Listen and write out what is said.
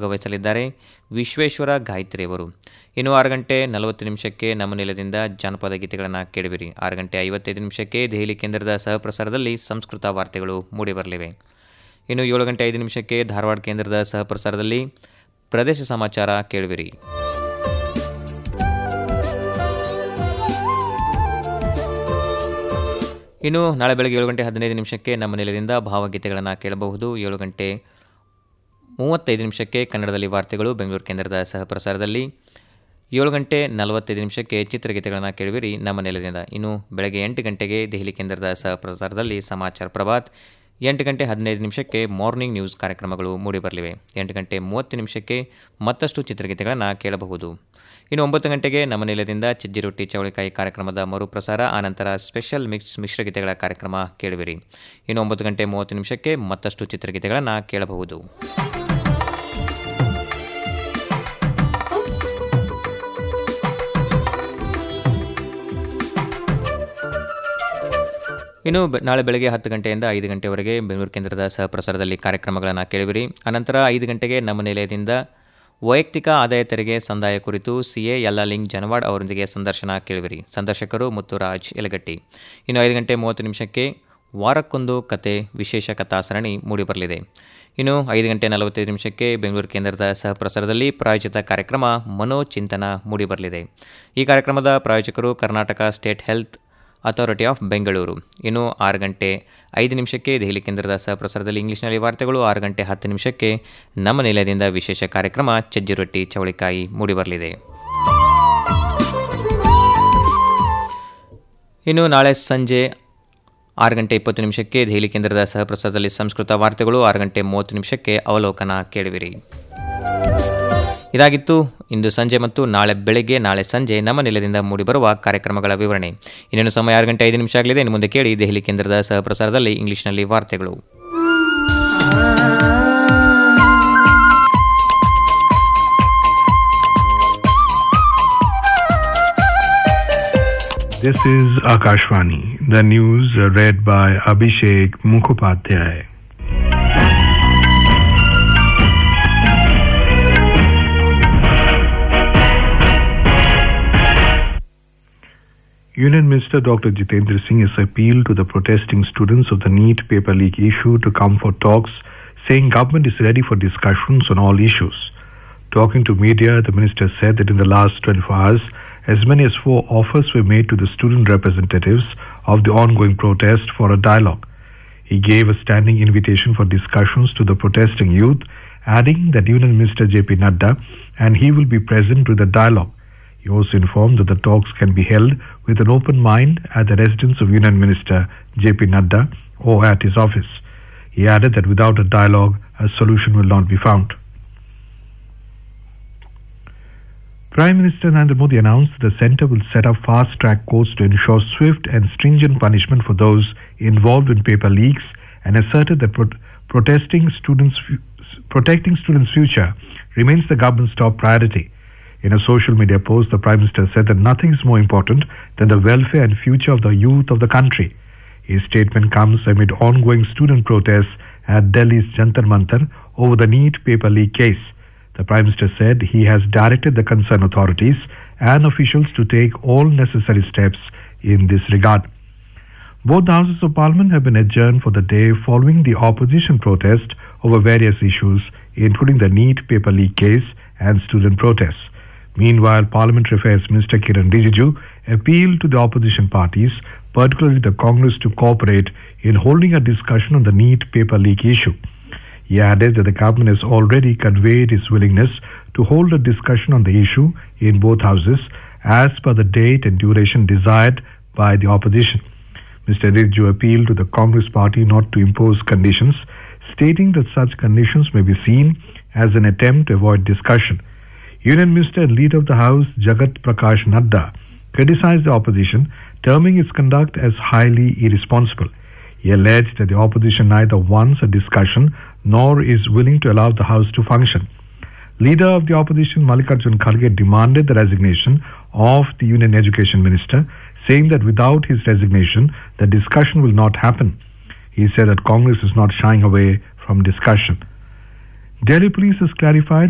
ಭಾಗವಹಿಸಲಿದ್ದಾರೆ ವಿಶ್ವೇಶ್ವರ ಗಾಯತ್ರಿ ಅವರು. ಇನ್ನು 6:40 ನಮ್ಮ ನೆಲದಿಂದ ಜಾನಪದ ಗೀತೆಗಳನ್ನು ಕೇಳುವಿರಿ. 6:55 ದೆಹಲಿ ಕೇಂದ್ರದ ಸಹಪ್ರಸಾರದಲ್ಲಿ ಸಂಸ್ಕೃತ ವಾರ್ತೆಗಳು ಮೂಡಿಬರಲಿವೆ. ಇನ್ನು 7:05 ಧಾರವಾಡ ಕೇಂದ್ರದ ಸಹಪ್ರಸಾರದಲ್ಲಿ ಪ್ರದೇಶ ಸಮಾಚಾರ ಕೇಳುವಿರಿ. ಇನ್ನು ನಾಳೆ ಬೆಳಗ್ಗೆ 7:15 ನಮ್ಮ ನೆಲದಿಂದ ಭಾವಗೀತೆಗಳನ್ನು ಕೇಳಬಹುದು. 7:35 ಕನ್ನಡದಲ್ಲಿ ವಾರ್ತೆಗಳು ಬೆಂಗಳೂರು ಕೇಂದ್ರದ ಸಹಪ್ರಸಾರದಲ್ಲಿ. 7:45 ಚಿತ್ರಗೀತೆಗಳನ್ನು ಕೇಳುವಿರಿ ನಮ್ಮ ನೆಲದಿಂದ. ಇನ್ನು ಬೆಳಗ್ಗೆ 8 ಗಂಟೆಗೆ ದೆಹಲಿ ಕೇಂದ್ರದ ಸಹಪ್ರಸಾರದಲ್ಲಿ ಸಮಾಚಾರ ಪ್ರಭಾತ್. 8:15 ಮಾರ್ನಿಂಗ್ ನ್ಯೂಸ್ ಕಾರ್ಯಕ್ರಮಗಳು ಮೂಡಿಬರಲಿವೆ. 8:30 ಮತ್ತಷ್ಟು ಚಿತ್ರಗೀತೆಗಳನ್ನು ಕೇಳಬಹುದು. ಇನ್ನು 9 ಗಂಟೆಗೆ ನಮ್ಮ ನೆಲದಿಂದ ಸಜ್ಜಿ ರೊಟ್ಟಿ ಚವಳಿಕಾಯಿ ಕಾರ್ಯಕ್ರಮದ ಮರುಪ್ರಸಾರ. ಆನಂತರ ಸ್ಪೆಷಲ್ ಮಿಶ್ರಗೀತೆಗಳ ಕಾರ್ಯಕ್ರಮ ಕೇಳುವಿರಿ. ಇನ್ನು 9:30 ಮತ್ತಷ್ಟು ಚಿತ್ರಗೀತೆಗಳನ್ನು ಕೇಳಬಹುದು. ಇನ್ನು ನಾಳೆ ಬೆಳಗ್ಗೆ 10 ಗಂಟೆಯಿಂದ 5 ಗಂಟೆವರೆಗೆ ಬೆಂಗಳೂರು ಕೇಂದ್ರದ ಸಹಪ್ರಸಾರದಲ್ಲಿ ಕಾರ್ಯಕ್ರಮಗಳನ್ನು ಕೇಳುವಿರಿ. ಅನಂತರ 5 ಗಂಟೆಗೆ ನಮ್ಮ ನಿಲಯದಿಂದ ವೈಯಕ್ತಿಕ ಆದಾಯ ತೆರಿಗೆ ಸಂದಾಯ ಕುರಿತು CA ಯಲ್ಲಾಲಿಂಗ್ ಜನವಾಡ್ ಅವರೊಂದಿಗೆ ಸಂದರ್ಶನ ಕೇಳುವಿರಿ. ಸಂದರ್ಶಕರು ಮುತ್ತುರಾಜ್ ಯಲಗಟ್ಟಿ. ಇನ್ನು 5:30 ವಾರಕ್ಕೊಂದು ಕತೆ ವಿಶೇಷ ಕಥಾ ಸರಣಿ ಮೂಡಿಬರಲಿದೆ. ಇನ್ನು 5:45 ಬೆಂಗಳೂರು ಕೇಂದ್ರದ ಸಹಪ್ರಸಾರದಲ್ಲಿ ಪ್ರಾಯೋಜಿತ ಕಾರ್ಯಕ್ರಮ ಮನೋಚಿಂತನ ಮೂಡಿಬರಲಿದೆ. ಈ ಕಾರ್ಯಕ್ರಮದ ಪ್ರಾಯೋಜಕರು Karnataka state health authority of Bengaluru. ಇನ್ನು 6:05 ದೆಹಲಿ ಕೇಂದ್ರದ ಸಹಪ್ರಸಾರದಲ್ಲಿ ಇಂಗ್ಲಿಷ್ನಲ್ಲಿ ವಾರ್ತೆಗಳು. 6:10 ನಮ್ಮ ನಿಲಯದಿಂದ ವಿಶೇಷ ಕಾರ್ಯಕ್ರಮ ಸಜ್ಜಿ ರೊಟ್ಟಿ ಚವಳಿಕಾಯಿ ಮೂಡಿಬರಲಿದೆ. ಇನ್ನು ನಾಳೆ ಸಂಜೆ 6:20 ದೆಹಲಿ ಕೇಂದ್ರದ ಸಹಪ್ರಸಾರದಲ್ಲಿ ಸಂಸ್ಕೃತ ವಾರ್ತೆಗಳು. 6:30 ಅವಲೋಕನ ಕೇಳುವಿರಿ. ಇದಾಗಿತ್ತು ಇಂದು ಸಂಜೆ ಮತ್ತು ನಾಳೆ ಸಂಜೆ ನಮ್ಮ ನೆಲದಿಂದ ಮೂಡಿಬರುವ ಕಾರ್ಯಕ್ರಮಗಳ ವಿವರಣೆ. ಇನ್ನೇನು ಸಮಯ 6:05 ಆಗಲಿದೆ. ಇನ್ನು ಮುಂದೆ ಕೇಳಿ ದೆಹಲಿ ಕೇಂದ್ರದ ಸಹಪ್ರಸಾರದಲ್ಲಿ ಇಂಗ್ಲಿಷ್ನಲ್ಲಿ ವಾರ್ತೆಗಳು. This is Akashvani. The news read by Abhishek Mukhopadhyay. Union Minister Dr. Jitendra Singh has appealed to the protesting students of the NEET paper leak issue to come for talks, saying government is ready for discussions on all issues. Talking to media, the minister said that in the last 24 hours, as many as 4 offers were made to the student representatives of the ongoing protest for a dialogue. He gave a standing invitation for discussions to the protesting youth, adding that Union Minister J.P. Nadda and he will be present to the dialogue. He also informed that the talks can be held with an open mind at the residence of Union Minister J.P. Nadda or at his office. He added that without a dialogue, a solution will not be found. Prime Minister Narendra Modi announced that the centre will set up fast-track courts to ensure swift and stringent punishment for those involved in paper leaks, and asserted that protecting students' future remains the government's top priority. In a social media post, the Prime Minister said that nothing is more important than the welfare and future of the youth of the country. His statement comes amid ongoing student protests at Delhi's Jantar Mantar over the NEET paper leak case. The Prime Minister said he has directed the concerned authorities and officials to take all necessary steps in this regard. Both the Houses of Parliament have been adjourned for the day following the opposition protest over various issues, including the NEET paper leak case and student protests. Meanwhile, Parliamentary Affairs Minister Kiran Rijiju appealed to the opposition parties, particularly the Congress, to cooperate in holding a discussion on the NEET paper leak issue. He added that the government has already conveyed its willingness to hold a discussion on the issue in both houses as per the date and duration desired by the opposition. Mr. Rijiju appealed to the Congress party not to impose conditions, stating that such conditions may be seen as an attempt to avoid discussion. Union Minister and Leader of the House, Jagat Prakash Nadda, criticized the opposition, terming its conduct as highly irresponsible. He alleged that the opposition neither wants a discussion nor is willing to allow the House to function. Leader of the opposition, Mallikarjun Kharge, demanded the resignation of the Union Education Minister, saying that without his resignation, the discussion will not happen. He said that Congress is not shying away from discussion. Delhi police has clarified